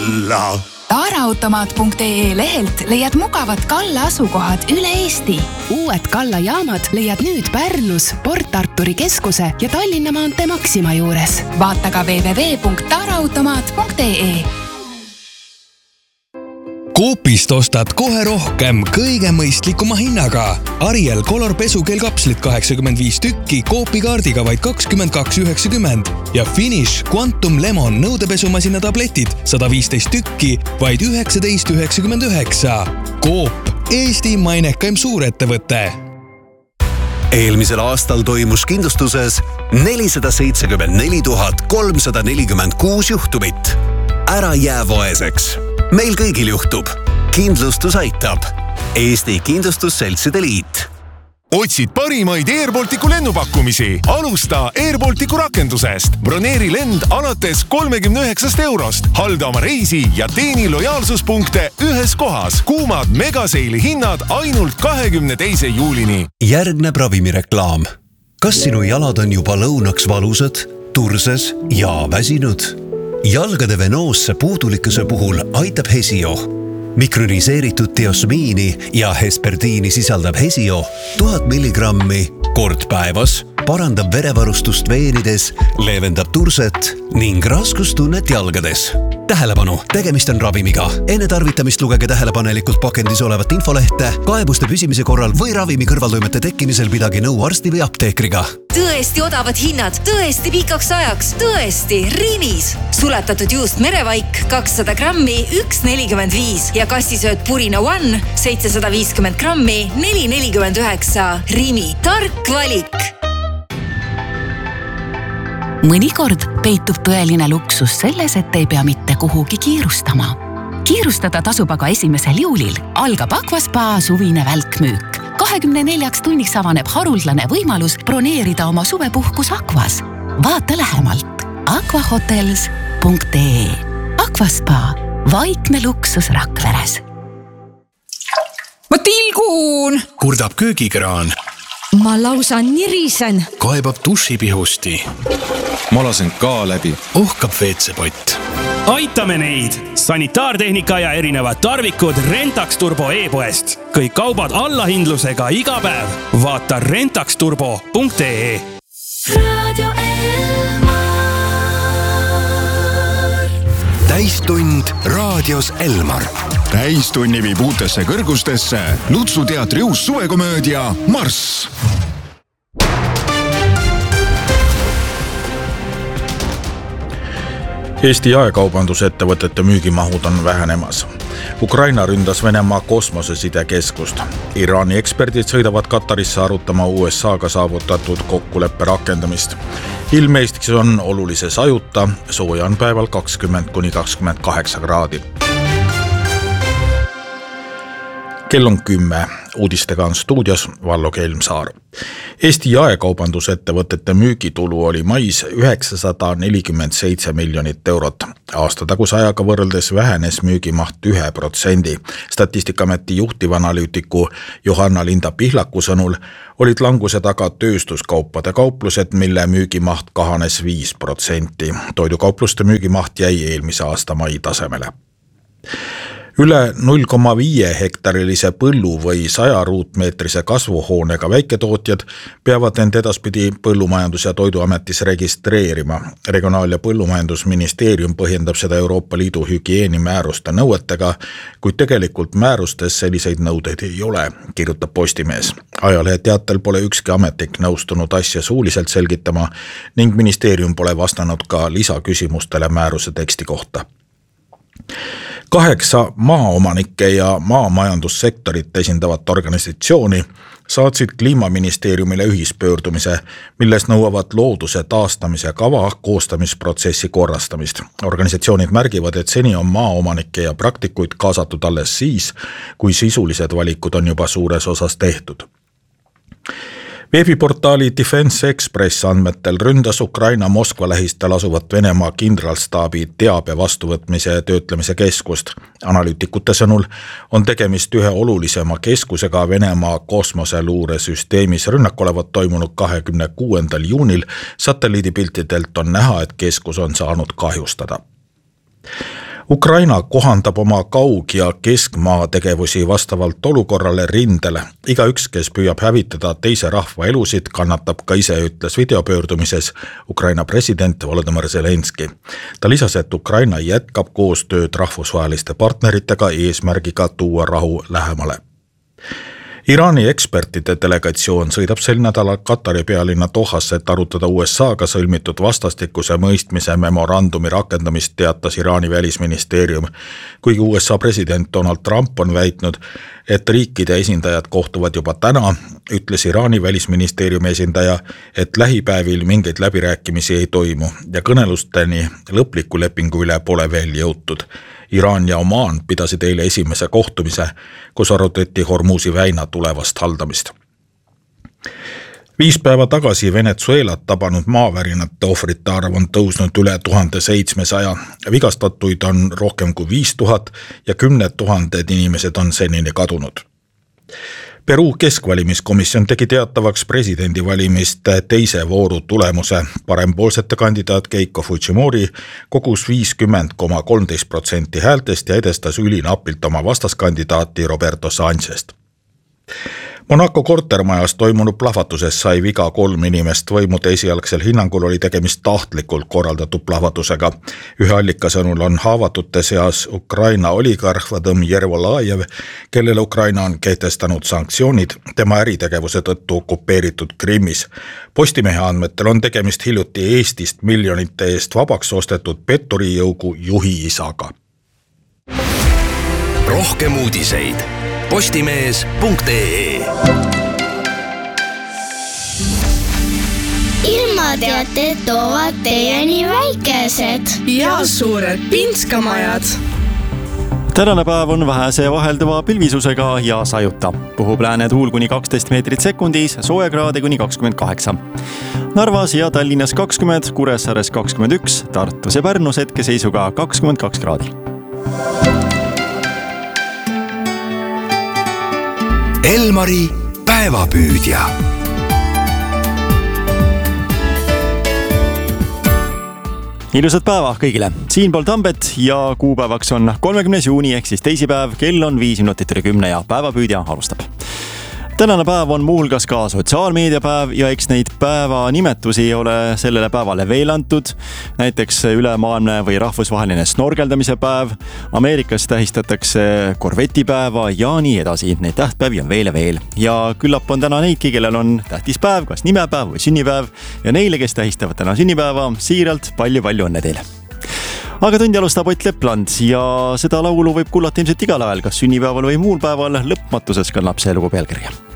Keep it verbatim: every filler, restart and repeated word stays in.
kalla. Taaraautomaat punkt ee lehelt leiad mugavad Kalla asukohad üle Eesti. Uued Kalla jaamad leiad nüüd Pärnus, Port Arturi keskuse ja Tallinna maantee Maxima juures. Vaata ka w w w punkt taaraautomaat punkt ee. Coopist ostad kohe rohkem kõige mõistlikuma hinnaga. Ariel Color pesukeelkapslit kaheksakümmend viis tükki Coopi kaardiga vaid kakskümmend kaks üheksakümmend ja Finish Quantum Lemon nõudepesumasina tabletid sada viisteist tükki vaid üheksateist üheksakümmend üheksa. Coop, Eesti mainekaim suurettevõte. Eelmisel aastal toimus kindlustuses nelisada seitsekümmend neli tuhat kolmsada nelikümmend kuus juhtumit. Ära jää vaeseks. Meil kõigil juhtub. Kindlustus aitab. Eesti Kindlustusseltside Liit. Otsid parimaid Airbalticu lennupakkumisi. Alusta Airbalticu rakendusest. Broneeri lend alates kolmekümne üheksast eurost. Halda oma reisi ja teeni lojaalsuspunkte ühes kohas. Kuumad megaseili hinnad ainult kahekümne teise juulini. Järgneb ravimireklaam. Kas sinu jalad on juba lõunaks valusad, turses ja väsinud? Jalgade venoosse puudulikkuse puhul aitab Hesio. Mikroniseeritud diosmiini ja hesperdiini sisaldab Hesio tuhat milligrammi kord päevas, parandab verevarustust veenides, leevendab turset ning raskustunnet jalgades. Tähelepanu, tegemist on ravimiga. Enne tarvitamist lugege tähelepanelikult pakendis olevat infolehte, kaebuste püsimise korral või ravimi kõrvaltoimete tekkimisel pidage nõu arsti või apteekriga. Tõesti odavad hinnad, tõesti pikaks ajaks, tõesti Rimis. Sulatatud juust merevaik kakssada grammi üks nelikümmend viis ja kastisööt Purina One seitsesada viiskümmend grammi neli nelikümmend üheksa. Rimi, tark valik. Mõnikord peitub tõeline luksus selles, et ei pea mitte kuhugi kiirustama. Kiirustada tasub aga esimesel juulil. Algab Aquaspa suvine välkmüük. kahekümne neljaks tunniks avaneb haruldane võimalus broneerida oma suvepuhkus Aquas. Vaata lähemalt aquahotels punkt ee. Aquaspa, vaikne luksus Rakveres. Ma tilgun! Kurdab köögikraan. Ma lausa nirisen. Kaebab dušipihusti. Ma lasen ka läbi. Ohkab veetsepott. Aitame neid! Sanitaartehnika ja erinevad tarvikud Rentax Turbo e-poest. Kõik kaubad allahindlusega iga päev. Vaata rentax turbo punkt ee. Radio Elmar. Täistund raadios Elmar. Täistunni viib uutesse kõrgustesse Lutsu teatri uus suvekomöödia Marss. Eesti jaekaubandusettevõtete müügimahud on vähenemas. Ukraina ründas Venemaa kosmosesidekeskust. Iraani eksperdid sõidavad Katarisse arutama U S A-ga saavutatud kokkuleppe rakendamist. Ilm Eestis on olulise sajuta, sooja on päeval kakskümmend kuni kakskümmend kaheksa kraadi. Kell on kümme. Uudistega on stuudios Vallo Kelmsaar. Eesti jaekaubandusettevõtete müügitulu oli mais üheksasada nelikümmend seitse miljonit eurot. Aastataguse ajaga võrreldes vähenes müügimaht ühe protsendi. Statistikaameti juhtivanalüütiku Johanna Linda Pihlaku sõnul olid languse taga tööstuskaupade kauplused, mille müügimaht kahanes viis protsenti. Toidukaupluste müügimaht jäi eelmise aasta mai tasemele. Üle null koma viis hektarilise põllu või saja ruutmeetrise kasvuhoonega väiketootjad peavad end edaspidi Põllumajandus- ja Toiduametis registreerima. Regionaal- ja Põllumajandusministeerium põhjendab seda Euroopa Liidu hügieenimääruste nõuetega, kuid tegelikult määrustes selliseid nõudeid ei ole, kirjutab Postimees. Ajalehe teatel pole ükski ametnik nõustunud asja suuliselt selgitama ning ministeerium pole vastanud ka lisaküsimustele määruse teksti kohta. Kaheksa maaomanike ja maamajandussektorit esindavat organisatsiooni saatsid Kliimaministeeriumile ühispöördumise, milles nõuavad looduse taastamise kava koostamisprotsessi korrastamist. Organisatsioonid märgivad, et seni on maaomanikke ja praktikuid kaasatud alles siis, kui sisulised valikud on juba suures osas tehtud. Veebiportaali Defense Express andmetel ründas Ukraina Moskva lähistel asuvat Venemaa kindralstaabi teabe vastuvõtmise ja töötlemise keskust. Analüütikute sõnul on tegemist ühe olulisema keskusega Venemaa kosmoseluuresüsteemis. Rünnak olevat toimunud kahekümne kuuendal juunil. Satelliidipiltidelt on näha, et keskus on saanud kahjustada. Ukraina kohandab oma kaug- ja keskmaa tegevusi vastavalt olukorrale rindele. Igaüks, kes püüab hävitada teise rahva elusid, kannatab ka ise, ütles videopöördumises Ukraina president Volodymyr Zelenski. Ta lisas, et Ukraina jätkab koostööd rahvusvaheliste partneritega eesmärgiga tuua rahu lähemale. Iraani ekspertide delegatsioon sõidab sel nädalal Katari pealinna Dohasse, et arutada U S A-ga sõlmitud vastastikuse mõistmise memorandumi rakendamist, teatas Iraani välisministeerium. Kuigi U S A president Donald Trump on väitnud, et riikide esindajad kohtuvad juba täna, ütles Iraani välisministeeriumi esindaja, et lähipäevil mingeid läbirääkimisi ei toimu ja kõnelusteni lõpliku lepingu üle pole veel jõutud. Iraan ja Oman pidasid eile esimese kohtumise, kus arutati Hormuzi väina tulevast haldamist. Viis päeva tagasi Venezuelat tabanud maavärinate ohvrite arv on tõusnud üle tuhande seitsmesaja. Vigastatuid on rohkem kui viis tuhat ja kümned tuhanded inimesed on senini kadunud. Peru keskvalimiskomisjon tegi teatavaks presidendivalimiste teise vooru tulemuse. Parempoolsete kandidaat Keiko Fujimori kogus viiskümmend koma kolmteist protsenti häältest ja edestas ülinapilt oma vastaskandidaati Roberto Sanchest. Monaco kortermajas toimunud plahvatuses sai viga kolm inimest. Võimude esialgsel hinnangul oli tegemist tahtlikult korraldatud plahvatusega. Ühe allika sõnul on haavatute seas Ukraina oligarh Vadim Yervolajev, kellele Ukraina on kehtestanud sanktsioonid tema äritegevuse tõttu okupeeritud Krimmis. Postimehe andmetel on tegemist hiljuti Eestist miljonite eest vabaks ostetud petturijõugu juhi isaga. Rohkem uudiseid postimees punkt ee. Ilmateated toovad teieni väikesed ja suured pinskamajad. Tänane päev on vähese vahelduva pilvisusega ja sajuta. Puhub lääne tuul kuni kaksteist meetrit sekundis, soojakraade kuni kakskümmend kaheksa. Narvas ja Tallinnas kakskümmend, Kuressaares kakskümmend üks, Tartus ja Pärnus hetkeseisuga kakskümmend kaks kraadi. Elmari päevapüüdja. Ilusat päeva kõigile. Siinpool Tambet ja kuupäevaks on kolmekümnes juuni ehk siis teisipäev, kell on viis minutit üle kümne ja päevapüüdja alustab. Tänane päev on muuhulgas ka sotsiaalmeediapäev ja eks neid päeva nimetusi ei ole sellele päevale veel antud. Näiteks ülemaailmne või rahvusvaheline snorgeldamise päev, Ameerikas tähistatakse korvetipäeva ja nii edasi. Neid tähtpäevi on veel ja veel. Ja küllap on täna neidki, kellel on tähtis päev, kas nimepäev või sünnipäev. Ja neile, kes tähistavad täna sünnipäeva, siiralt palju-palju õnne teile. Aga tundi alustab Ott Lepland ja seda laulu võib kuulata ilmselt igal ajal, kas sünnipäeval või muul päeval. Lõpmatuses kannab see lugu pealkirja.